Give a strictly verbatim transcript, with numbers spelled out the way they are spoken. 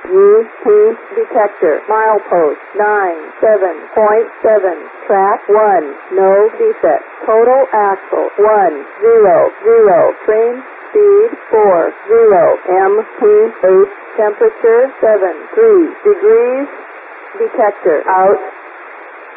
U P detector. Milepost nine seven point seven. Track one. No defect. Total axle one zero zero. Train speed four zero. M P H temperature seven three degrees. Detector out.